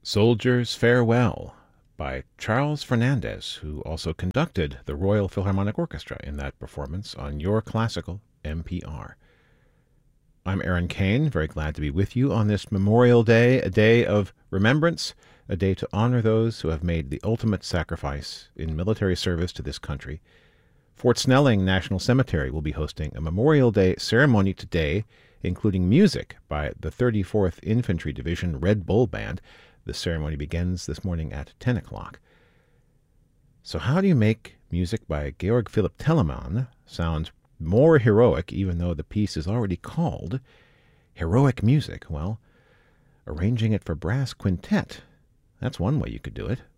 Soldier's Farewell by Charles Fernandez, who also conducted the Royal Philharmonic Orchestra in that performance on Your Classical NPR. I'm Aaron Kane, very glad to be with you on this Memorial Day, a day of remembrance, a day to honor those who have made the ultimate sacrifice in military service to this country. Fort Snelling National Cemetery will be hosting a Memorial Day ceremony today, including music by the 34th Infantry Division Red Bull Band. The ceremony begins this morning at 10 o'clock. So how do you make music by Georg Philipp Telemann sound more heroic, even though the piece is already called Heroic Music? Well, arranging it for brass quintet. That's one way you could do it.